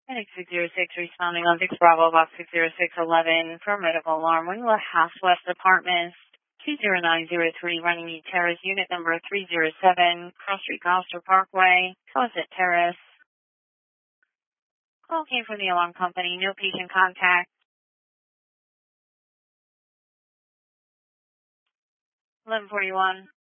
Medic 606 responding on 6 Bravo Box 60611 for medical alarm. Wingler House West Apartments 20903 Runnymede Terrace, unit number 307, Cross Street, Gloucester Parkway, Somerset Terrace. Call came from the alarm company. No patient contact. 1141.